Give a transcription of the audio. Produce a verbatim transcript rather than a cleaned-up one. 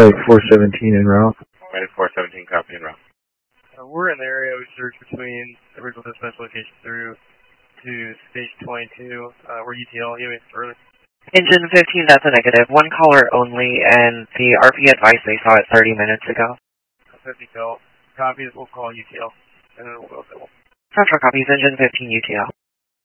Medic four seventeen en route. Medic four seventeen, copy en route. Uh, we're in the area. We search between the original dispatch location through to station twenty-two. Uh, we're U T L. You early. Engine fifteen, that's a negative. One caller only, and the R P advice they saw it thirty minutes ago. fifty call. Copies, we'll call U T L. And then we'll go. Central copies, engine fifteen U T L.